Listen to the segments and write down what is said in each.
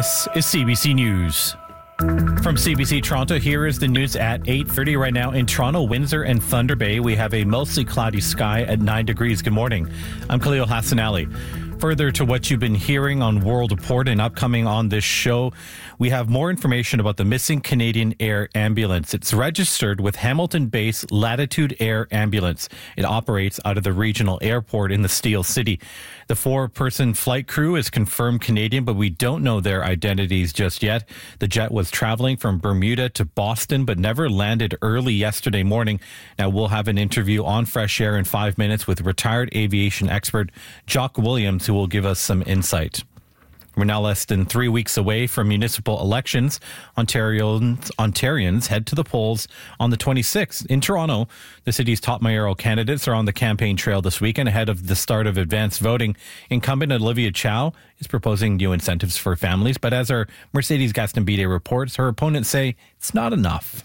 This is CBC News. From CBC Toronto, here is the news at 8:30 right now. In Toronto, Windsor and Thunder Bay, we have a mostly cloudy sky at 9 degrees. Good morning. I'm Khalil Hassanali. Further to what you've been hearing on World Report and upcoming on this show, we have more information about the missing Canadian Air ambulance. It's registered with Hamilton-based Latitude Air Ambulance. It operates out of the regional airport in the Steel City. The 4-person flight crew is confirmed Canadian, but we don't know their identities just yet. The jet was traveling from Bermuda to Boston, but never landed early yesterday morning. Now, we'll have an interview on Fresh Air in 5 minutes with retired aviation expert Jock Williams, who will give us some insight. We're now less than 3 weeks away from municipal elections. Ontarians head to the polls on the 26th. In Toronto, the city's top mayoral candidates are on the campaign trail this weekend ahead of the start of advanced voting. Incumbent Olivia Chow is proposing new incentives for families, but as our Mercedes Gastambide reports, her opponents say it's not enough.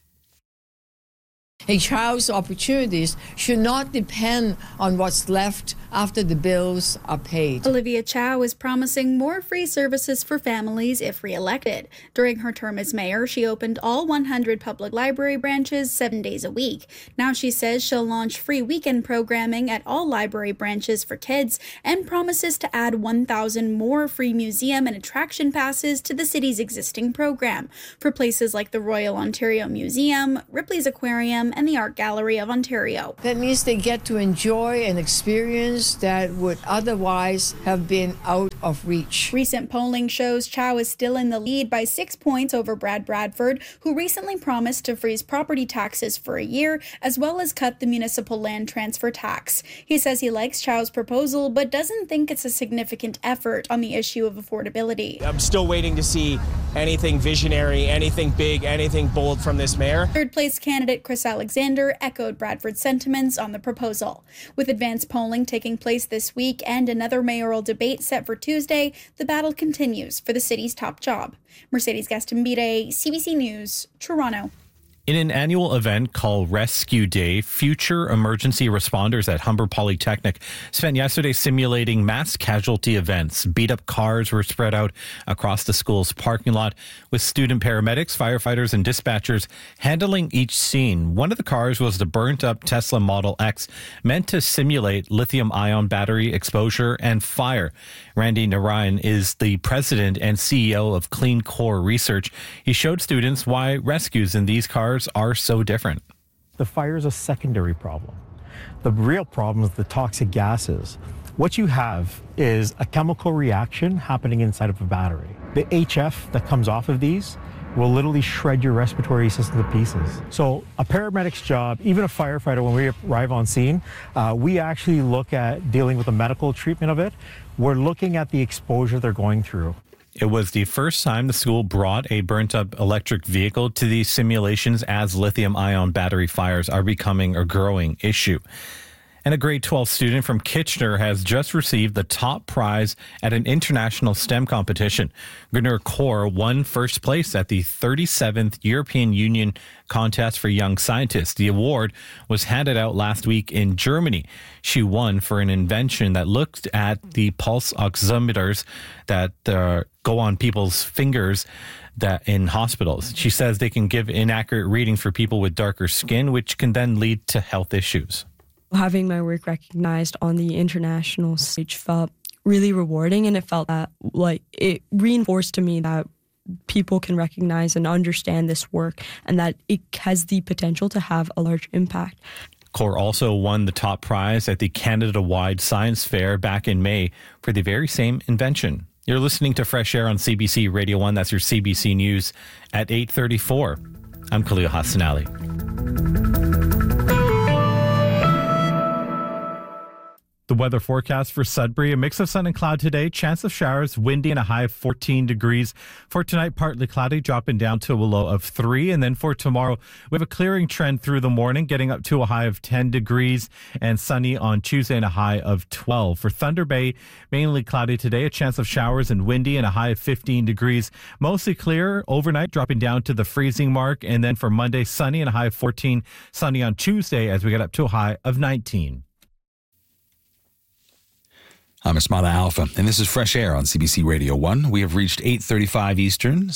A child's opportunities should not depend on what's left after the bills are paid. Olivia Chow is promising more free services for families if re-elected. During her term as mayor, she opened all 100 public library branches 7 days a week. Now she says she'll launch free weekend programming at all library branches for kids and promises to add 1,000 more free museum and attraction passes to the city's existing program for places like the Royal Ontario Museum, Ripley's Aquarium, and the Art Gallery of Ontario. That means they get to enjoy an experience that would otherwise have been out of reach. Recent polling shows Chow is still in the lead by 6 points over Brad Bradford, who recently promised to freeze property taxes for a year, as well as cut the municipal land transfer tax. He says he likes Chow's proposal, but doesn't think it's a significant effort on the issue of affordability. I'm still waiting to see anything visionary, anything big, anything bold from this mayor. Third place candidate Chris Alexander echoed Bradford's sentiments on the proposal. With advanced polling taking place this week and another mayoral debate set for Tuesday, the battle continues for the city's top job. Mercedes Gastambide, CBC News, Toronto. In an annual event called Rescue Day, future emergency responders at Humber Polytechnic spent yesterday simulating mass casualty events. Beat-up cars were spread out across the school's parking lot, with student paramedics, firefighters, and dispatchers handling each scene. One of the cars was the burnt-up Tesla Model X, meant to simulate lithium-ion battery exposure and fire. Randy Narayan is the president and CEO of Clean Core Research. He showed students why rescues in these cars are so different. The fire is a secondary problem. The real problem is the toxic gases. What you have is a chemical reaction happening inside of a battery. The HF that comes off of these will literally shred your respiratory system to pieces. So a paramedic's job, even a firefighter, when we arrive on scene, we actually look at dealing with the medical treatment of it. We're looking at the exposure they're going through. It was the first time the school brought a burnt-up electric vehicle to these simulations, as lithium-ion battery fires are becoming a growing issue. And a grade 12 student from Kitchener has just received the top prize at an international STEM competition. Gunnar Kaur won first place at the 37th European Union Contest for Young Scientists. The award was handed out last week in Germany. She won for an invention that looked at the pulse oximeters that go on people's fingers that in hospitals. She says they can give inaccurate readings for people with darker skin, which can then lead to health issues. Having my work recognized on the international stage felt really rewarding, and it felt that it reinforced to me that people can recognize and understand this work and that it has the potential to have a large impact. Kaur also won the top prize at the Canada-wide Science Fair back in May for the very same invention. You're listening to Fresh Air on CBC Radio 1. That's your CBC News at 8:34. I'm Khalil Hassanali. The weather forecast for Sudbury, a mix of sun and cloud today, chance of showers, windy and a high of 14 degrees. For tonight, partly cloudy, dropping down to a low of 3. And then for tomorrow, we have a clearing trend through the morning, getting up to a high of 10 degrees and sunny on Tuesday and a high of 12. For Thunder Bay, mainly cloudy today, a chance of showers and windy and a high of 15 degrees. Mostly clear overnight, dropping down to the freezing mark. And then for Monday, sunny and a high of 14, sunny on Tuesday as we get up to a high of 19. I'm Ismaila Alfa, and this is Fresh Air on CBC Radio 1. We have reached 8:35 Eastern,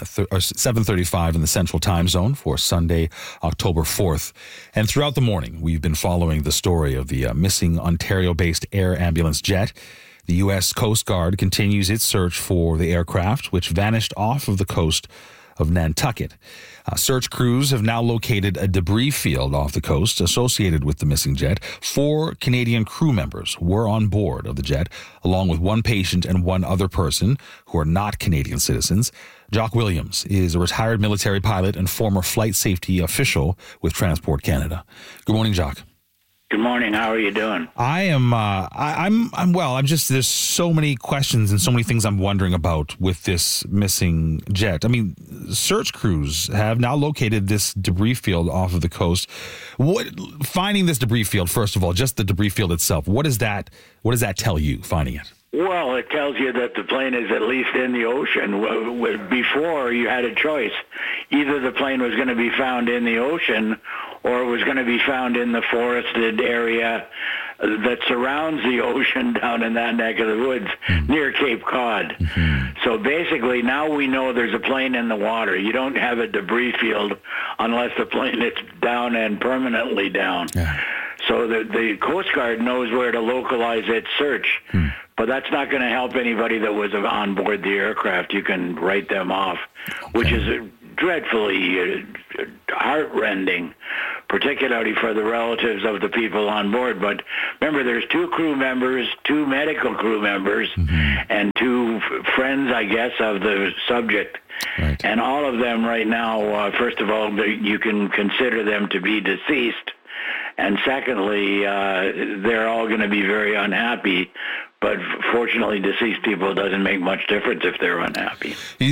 7:35 in the Central Time Zone for Sunday, October 4th. And throughout the morning, we've been following the story of the missing Ontario-based air ambulance jet. The U.S. Coast Guard continues its search for the aircraft, which vanished off of the coast of Nantucket. Search crews have now located a debris field off the coast associated with the missing jet. 4 Canadian crew members were on board of the jet, along with 1 patient and 1 other person who are not Canadian citizens. Jock Williams is a retired military pilot and former flight safety official with Transport Canada. Good morning, Jock. Good morning. How are you doing? I am. I'm well. I'm just. There's so many questions and so many things I'm wondering about with this missing jet. I mean, search crews have now located this debris field off of the coast. Finding this debris field, first of all, just the debris field itself. What does that tell you? Finding it. Well, it tells you that the plane is at least in the ocean. Before, you had a choice. Either the plane was going to be found in the ocean or it was going to be found in the forested area that surrounds the ocean down in that neck of the woods near Cape Cod. Mm-hmm. So basically, now we know there's a plane in the water. You don't have a debris field unless the plane is down and permanently down. Yeah. So the Coast Guard knows where to localize its search. But that's not going to help anybody that was on board the aircraft. You can write them off, which is dreadfully heart-rending, particularly for the relatives of the people on board. But remember, there's 2 crew members, 2 medical crew members, and 2 friends, I guess, of the subject. Right. And all of them right now, first of all, you can consider them to be deceased. And secondly, they're all going to be very unhappy. But fortunately, deceased people doesn't make much difference if they're unhappy.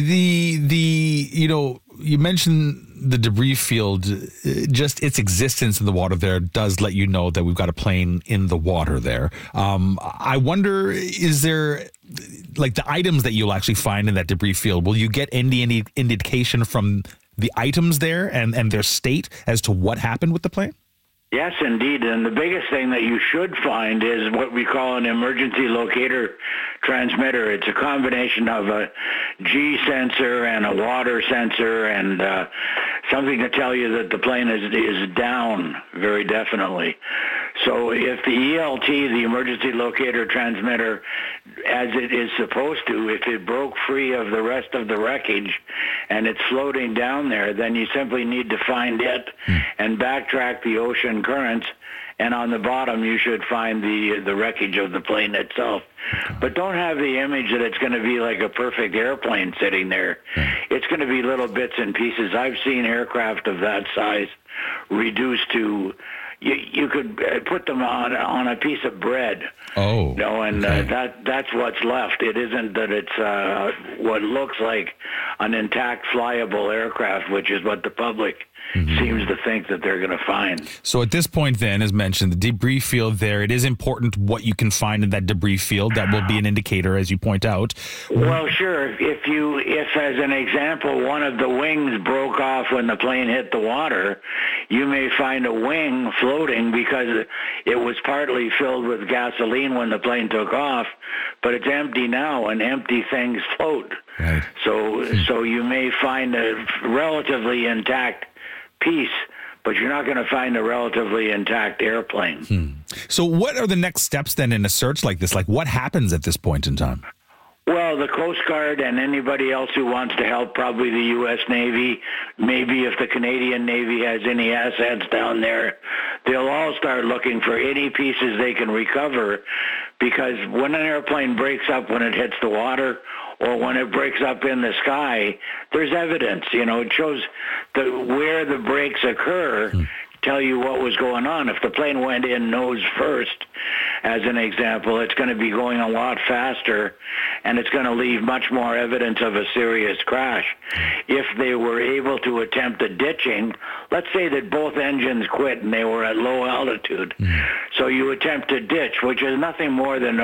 You mentioned the debris field. Just its existence in the water there does let you know that we've got a plane in the water there. I wonder, is there like the items that you'll actually find in that debris field? Will you get any indication from the items there and their state as to what happened with the plane? Yes, indeed. And the biggest thing that you should find is what we call an emergency locator transmitter. It's a combination of a G sensor and a water sensor and something to tell you that the plane is down, very definitely. So if the ELT, the emergency locator transmitter, as it is supposed to, if it broke free of the rest of the wreckage and it's floating down there, then you simply need to find it and backtrack the ocean currents, and on the bottom you should find the wreckage of the plane itself. But don't have the image that it's going to be like a perfect airplane sitting there. It's going to be little bits and pieces. I've seen aircraft of that size reduced to... You could put them on a piece of bread. Oh, and that's what's left. It isn't that it's what looks like an intact flyable aircraft, which is what the public seems to think that they're going to find. So at this point then, as mentioned, the debris field there, it is important what you can find in that debris field. That will be an indicator, as you point out. Well, sure. If as an example, one of the wings broke off when the plane hit the water, you may find a wing floating because it was partly filled with gasoline when the plane took off, but it's empty now, and empty things float. Right. So you may find a relatively intact piece, but you're not going to find a relatively intact airplane. So what are the next steps then in a search like this? Like, what happens at this point in time? Well, the Coast Guard and anybody else who wants to help, probably the U.S. Navy, maybe if the Canadian Navy has any assets down there, they'll all start looking for any pieces they can recover, because when an airplane breaks up when it hits the water or when it breaks up in the sky, there's evidence. It shows where the breaks occur, tell you what was going on. If the plane went in nose first, as an example, it's going to be going a lot faster, and it's going to leave much more evidence of a serious crash. If they were able to attempt a ditching, let's say that both engines quit and they were at low altitude, so you attempt to ditch, which is nothing more than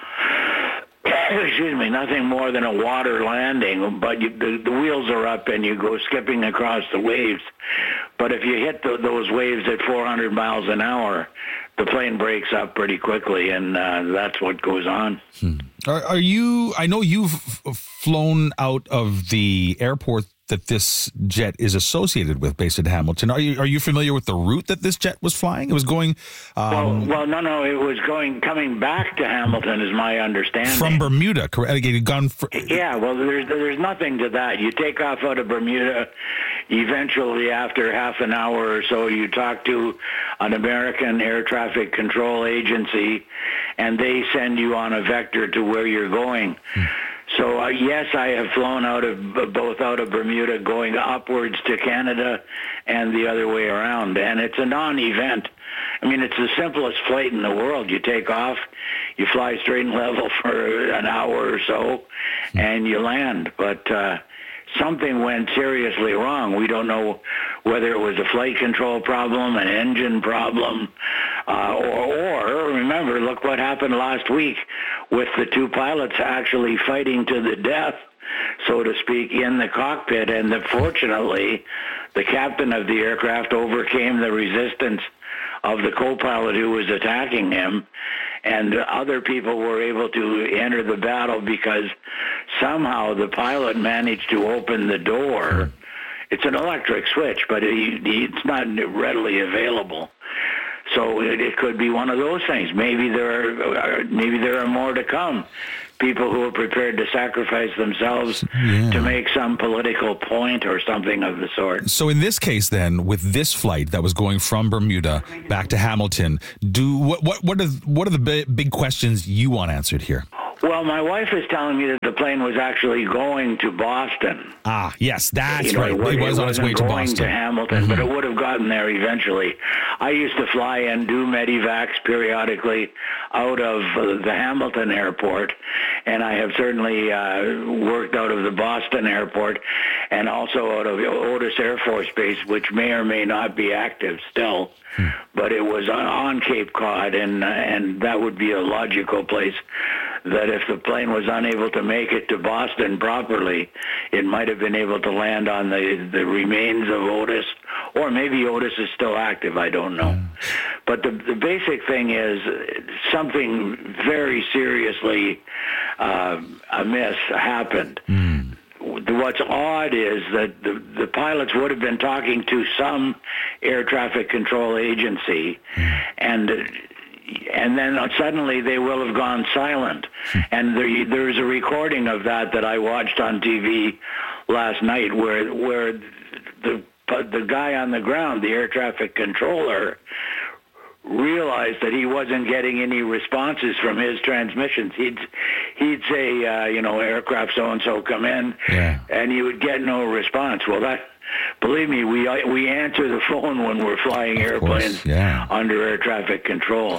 nothing more than a water landing, but the wheels are up and you go skipping across the waves. But if you hit those waves at 400 miles an hour, the plane breaks up pretty quickly, and that's what goes on. Are you? I know you've flown out of the airport that this jet is associated with, based in Hamilton. Are you familiar with the route that this jet was flying? It was going. Well, no. It was coming back to Hamilton, is my understanding. From Bermuda, correct? It had gone. Yeah. Well, there's nothing to that. You take off out of Bermuda. Eventually, after half an hour or so, you talk to an American air traffic control agency, and they send you on a vector to where you're going. So, yes, I have flown both out of Bermuda going upwards to Canada and the other way around. And it's a non-event. I mean, it's the simplest flight in the world. You take off, you fly straight and level for an hour or so, and you land. But something went seriously wrong. We don't know whether it was a flight control problem, an engine problem, or remember, look what happened last week with the two pilots actually fighting to the death, so to speak, in the cockpit. And fortunately, the captain of the aircraft overcame the resistance of the co-pilot who was attacking him, and other people were able to enter the battle because somehow the pilot managed to open the door. It's an electric switch, but it's not readily available. So it could be one of those things. Maybe there are more to come. People who are prepared to sacrifice themselves to make some political point or something of the sort. So in this case, then, with this flight that was going from Bermuda back to Hamilton, what are the big questions you want answered here? Well, my wife is telling me that the plane was actually going to Boston. Ah, yes, that's right. It was on its way to Boston. Going to Hamilton, but it would have gotten there eventually. I used to fly and do medevacs periodically out of the Hamilton airport, and I have certainly worked out of the Boston airport and also out of Otis Air Force Base, which may or may not be active still. But it was on Cape Cod, and that would be a logical place that if the plane was unable to make it to Boston properly, it might have been able to land on the remains of Otis, or maybe Otis is still active, I don't know. But the basic thing is something very seriously amiss happened. What's odd is that the pilots would have been talking to some air traffic control agency, and then suddenly they will have gone silent. And there's a recording of that I watched on TV last night where the guy on the ground, the air traffic controller, realized that he wasn't getting any responses from his transmissions. He'd say, aircraft so-and-so come in, and he would get no response. Well, believe me, we answer the phone when we're flying airplanes under air traffic control.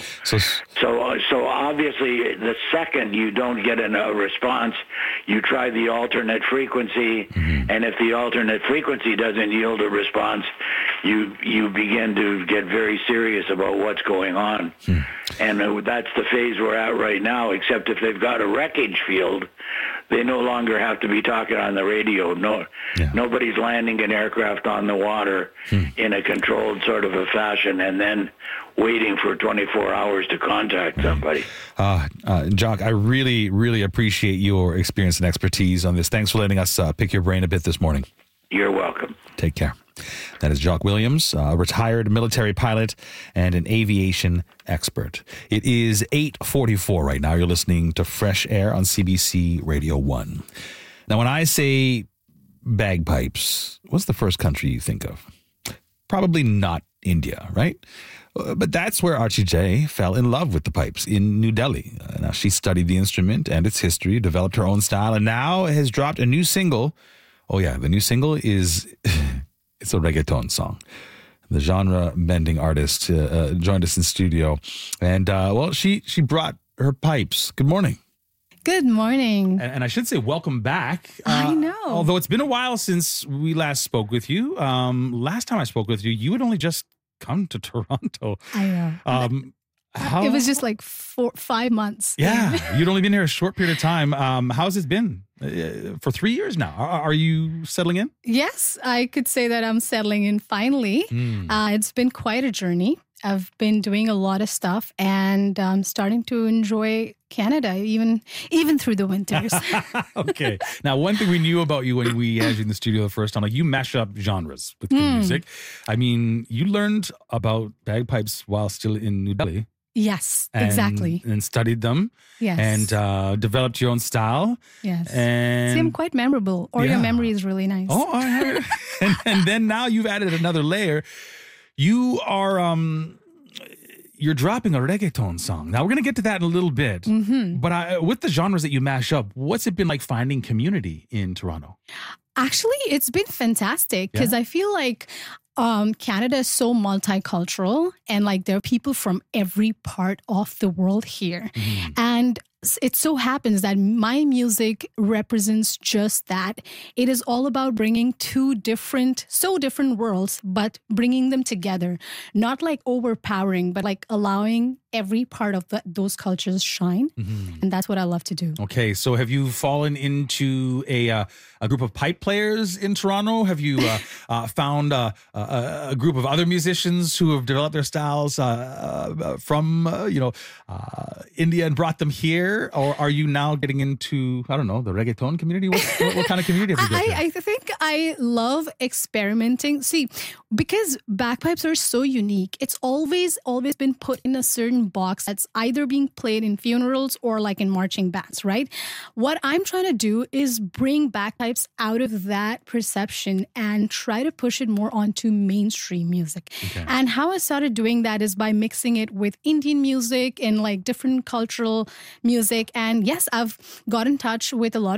So obviously, the second you don't get a response, you try the alternate frequency, and if the alternate frequency doesn't yield a response, you begin to get very serious about what's going on. And that's the phase we're at right now, except if they've got a wreckage field, they no longer have to be talking on the radio. Nobody's landing an aircraft on the water in a controlled sort of a fashion and then waiting for 24 hours to contact somebody. Jock, I really, really appreciate your experience and expertise on this. Thanks for letting us pick your brain a bit this morning. You're welcome. Take care. That is Jock Williams, a retired military pilot and an aviation expert. It is 8:44 right now. You're listening to Fresh Air on CBC Radio 1. Now, when I say bagpipes, what's the first country you think of? Probably not India, right? But that's where Archie J fell in love with the pipes in New Delhi. Now, she studied the instrument and its history, developed her own style, and now has dropped a new single. Oh, yeah, the new single is... It's a reggaeton song. The genre-bending artist joined us in studio. And, she brought her pipes. Good morning. Good morning. And I should say welcome back. I know. Although it's been a while since we last spoke with you. Last time I spoke with you, you had only just come to Toronto. I know. It was just like 5 months. Yeah, you'd only been here a short period of time. How's it been? For 3 years now. Are you settling in? Yes, I could say that I'm settling in finally. It's been quite a journey. I've been doing a lot of stuff and starting to enjoy Canada, even through the winters. Okay. Now, one thing we knew about you when we had you in the studio the first time, like you mash up genres with your music. I mean, you learned about bagpipes while still in New Delhi. Yes, exactly. And studied them. Yes. And developed your own style. Yes. And See, I'm quite memorable. Or your memory is really nice. Oh, I heard. and then now you've added another layer. You are you're dropping a reggaeton song. Now we're going to get to that in a little bit. Mm-hmm. But with the genres that you mash up, what's it been like finding community in Toronto? Actually, it's been fantastic because I feel like Canada is so multicultural and like there are people from every part of the world here. Mm-hmm. And it so happens that my music represents just that. It is all about bringing two different worlds, but bringing them together. Not like overpowering, but like allowing every part of those cultures shine. Mm-hmm. And that's what I love to do. Okay, so have you fallen into a group of pipe players in Toronto? Have you found a group of other musicians who have developed their styles from India and brought them here? Or are you now getting into, I don't know, the reggaeton community? What kind of community have you got? I think I love experimenting. See, because bagpipes are so unique, it's always been put in a certain box that's either being played in funerals or like in marching bands, right? What I'm trying to do is bring bagpipes out of that perception and try to push it more onto mainstream music. Okay. And how I started doing that is by mixing it with Indian music and like different cultural music. And yes, I've got in touch with a lot